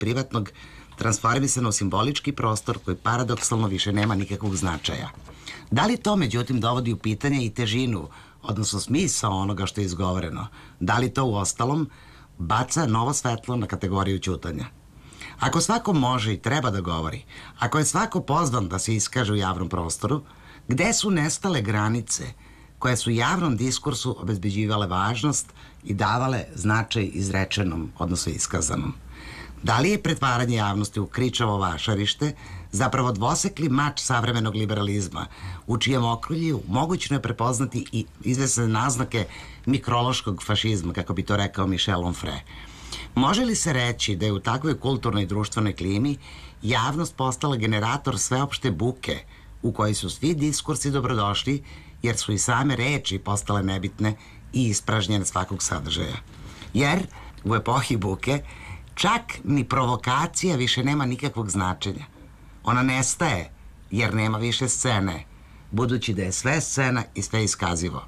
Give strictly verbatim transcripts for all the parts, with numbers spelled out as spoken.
privatnog transformisano u simbolički prostor koji paradoksalno više nema nikakvog značaja. Da li to, međutim, dovodi u pitanje i težinu, odnosno smisao onoga što je izgovoreno? Da li to, u ostalom, baca novo svetlo na kategoriju ćutanja? Ako svako može i treba da govori, ako je svako pozvan da se iskaže u javnom prostoru, gde su nestale granice koje su javnom diskursu obezbeđivale važnost i davale značaj izrečenom, odnosno iskazanom? Da li je pretvaranje javnosti u kričavo vašarište zapravo dvosekli mač savremenog liberalizma, u čijem okrulju mogućno je prepoznati i izvesne naznake mikrološkog fašizma, kako bi to rekao Michel Onfray? Može li se reći da je u takvoj kulturnoj i društvenoj klimi javnost postala generator sveopšte buke u kojoj su svi diskursi dobrodošli, jer su i same reči postale nebitne i ispražnjene svakog sadržaja? Jer u epohi buke čak ni provokacija više nema nikakvog značenja. Ona nestaje jer nema više scene, budući da je sve scena i sve iskazivo.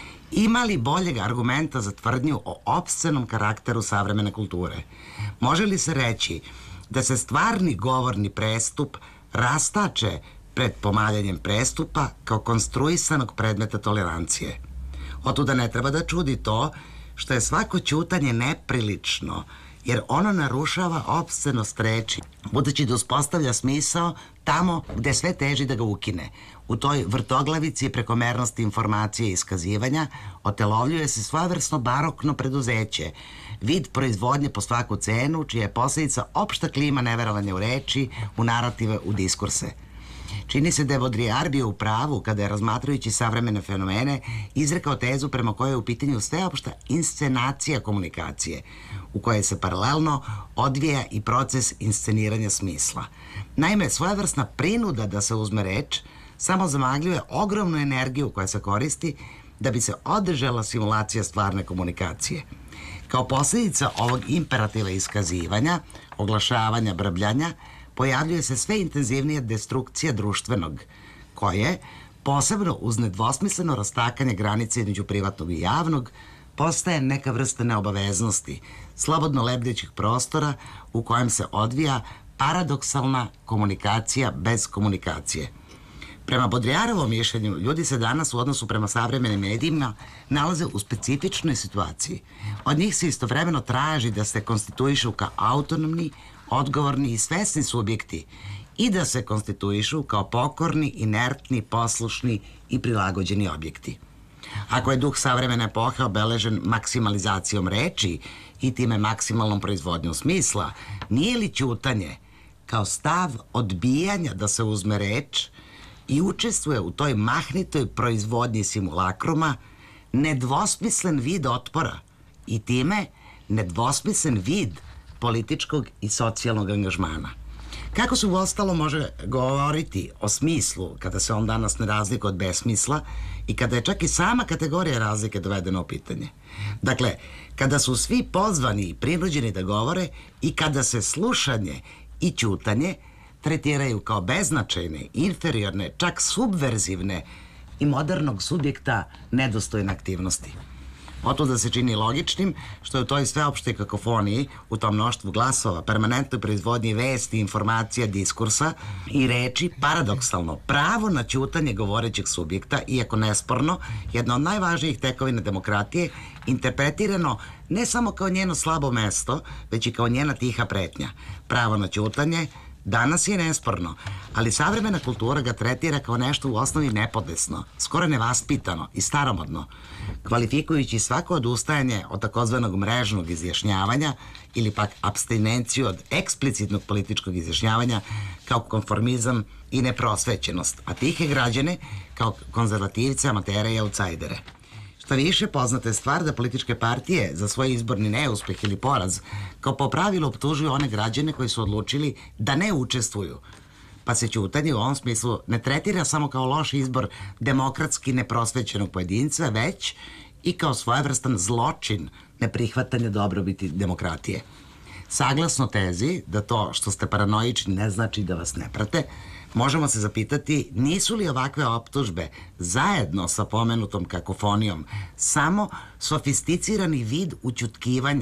Ima li boljeg argumenta za tvrdnju o opscenom karakteru savremene kulture? Može li se reći da se stvarni govorni prestup rastače pred pomaljanjem prestupa kao konstruisanog predmeta tolerancije? Otuda ne treba da čudi to što je svako ćutanje neprilično, jer ono narušava opscenost reči, budući da uspostavlja smisao tamo gde sve teži da ga ukine. U toj vrtoglavici prekomernosti informacije i iskazivanja otelovljuje se svojevrsno barokno preduzeće, vid proizvodnje po svaku cenu, čija je posledica opšta klima neverovanja u reči, u narative, u diskurse. Čini se da je Baudrillard bio u pravu kada je, razmatrajući savremene fenomene, izrekao tezu prema kojoj je u pitanju sveopšta inscenacija komunikacije, u kojoj se paralelno odvija i proces insceniranja smisla. Naime, svojevrsna prinuda da se uzme reč samo zamagljuje ogromnu energiju koja se koristi da bi se održala simulacija stvarne komunikacije. Kao posljedica ovog imperativa iskazivanja, oglašavanja, brbljanja, pojavljuje se sve intenzivnija destrukcija društvenog, koje, posebno uz nedvosmisleno rastakanje granice između privatnog i javnog, postaje neka vrsta neobaveznosti, slobodno lebdećih prostora u kojem se odvija paradoksalna komunikacija bez komunikacije. Prema Baudrillardovom mišljenju, ljudi se danas u odnosu prema savremenim medijima nalaze u specifičnoj situaciji. Od njih se istovremeno traži da se konstituišu kao autonomni, odgovorni i svesni subjekti i da se konstituišu kao pokorni, inertni, poslušni i prilagođeni objekti. Ako je duh savremene epohe obeležen maksimalizacijom reči i time maksimalnom proizvodnjom smisla, nije li ćutanje kao stav odbijanja da se uzme reč i učestvuje u toj mahnitoj proizvodnji simulakruma nedvosmislen vid otpora i time nedvosmislen vid političkog i socijalnog angažmana? Kako se uostalo može govoriti o smislu kada se on danas ne razlikuje od besmisla i kada je čak i sama kategorija razlike dovedena u pitanje? Dakle, kada su svi pozvani i prinuđeni da govore i kada se slušanje i ćutanje tretiraju kao beznačajne, inferiorne, čak subverzivne i modernog subjekta nedostojne aktivnosti. Otuda se čini logičnim što je u toj sveopštoj kakofoniji, u tom mnoštvu glasova, permanentnoj proizvodnji vesti, informacija, diskursa i reči, paradoksalno pravo na ćutanje govorećeg subjekta, iako nesporno, jedna od najvažnijih tekovina demokratije, interpretirano ne samo kao njeno slabo mesto, već i kao njena tiha pretnja. Pravo na ćutanje danas je nesporno, ali savremena kultura ga tretira kao nešto u osnovi nepodesno, skoro nevaspitano i staromodno, kvalifikujući svako odustajanje od takozvanog mrežnog izjašnjavanja ili pak apstinenciju od eksplicitnog političkog izjašnjavanja kao konformizam i neprosvećenost, a tihe građane kao konzervativce, amatere i autsajdere. Šta više, poznata je stvar da političke partije za svoj izborni neuspeh ili poraz kao po pravilu optužuju one građane koji su odlučili da ne učestvuju, pa se ćutanje u ovom smislu ne tretira samo kao loš izbor demokratski neprosvećenog pojedinca, već i kao svojevrstan zločin neprihvatanja dobrobiti demokratije. Saglasno tezi da to što ste paranoični ne znači da vas ne prate, možemo se zapitati nisu li ovakve optužbe zajedno sa pomenutom kakofonijom samo sofisticirani vid ućutkivanja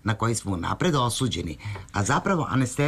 na koji smo napred osuđeni, a zapravo anestezija